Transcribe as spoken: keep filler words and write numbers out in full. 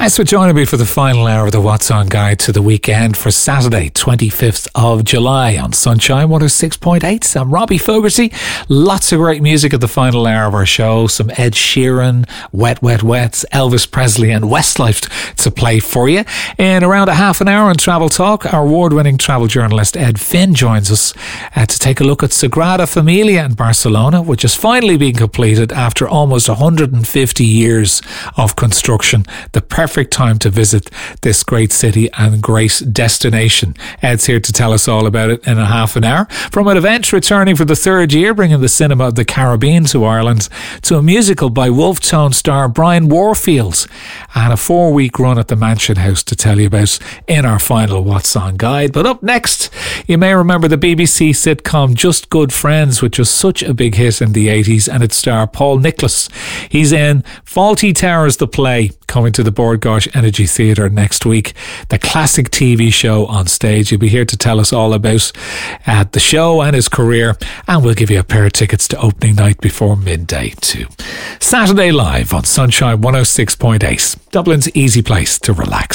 Thanks for joining me for the final hour of the What's On Guide to the weekend for Saturday, twenty-fifth of July on Sunshine one oh six point eight. I'm Robbie Fogarty. Lots of great music at the final hour of our show. Some Ed Sheeran, Wet Wet Wets, Elvis Presley and Westlife to play for you. In around a half an hour on Travel Talk, our award-winning travel journalist Ed Finn joins us uh, to take a look at Sagrada Familia in Barcelona, which is finally being completed after almost one hundred fifty years of construction. The perfect time to visit this great city and great destination. Ed's here to tell us all about it in a half an hour. From an event returning for the third year, bringing the cinema of the Caribbean to Ireland, to a musical by Wolf Tone star Brian Warfield, and a four-week run at the Mansion House to tell you about in our final What's On Guide. But up next, you may remember the B B C sitcom Just Good Friends, which was such a big hit in the eighties, and its star Paul Nicholas. He's in Fawlty Towers, the play, coming to the Bord Gáis Energy Theatre next week. The classic T V show on stage. He'll be here to tell us all about uh, the show and his career, and we'll give you a pair of tickets to opening night before midday too. Saturday Live on Sunshine one oh six point eight, Dublin's easy place to relax.